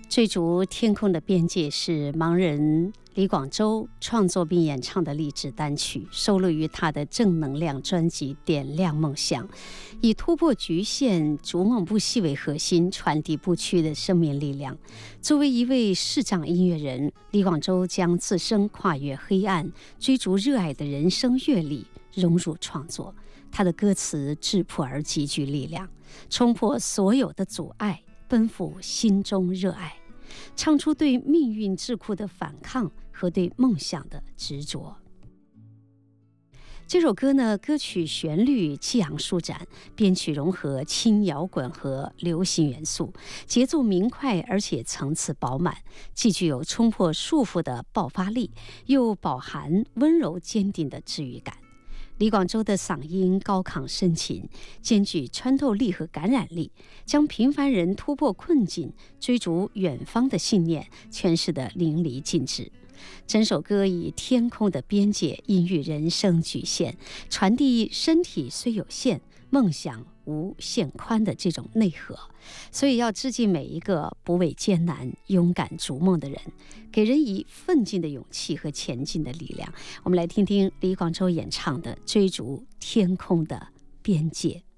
追逐天空的边界是盲人李广州创作并演唱的励志单曲，收录于他的正能量专辑《点亮梦想》，以突破局限、逐梦不息为核心，传递不屈的生命力量。作为一位视障音乐人，李广州将自身跨越黑暗，追逐热爱的人生阅历，融入创作。他的歌词质朴而极具力量，冲破所有的阻碍，奔赴心中热爱，唱出对命运桎梏的反抗和对梦想的执着。这首歌呢，歌曲旋律激昂舒展，编曲融合轻摇滚和流行元素，节奏明快而且层次饱满，既具有冲破束缚的爆发力，又饱含温柔坚定的治愈感。李广州的嗓音高亢深情，兼具穿透力和感染力，将平凡人突破困境、追逐远方的信念诠释得淋漓尽致。整首歌以天空的边界隐喻人生局限，传递身体虽有限，梦想无限宽的这种内核。所以要致敬每一个不畏艰难、勇敢逐梦的人，给人以奋进的勇气和前进的力量。我们来听听李广州演唱的《追逐天空的边界》。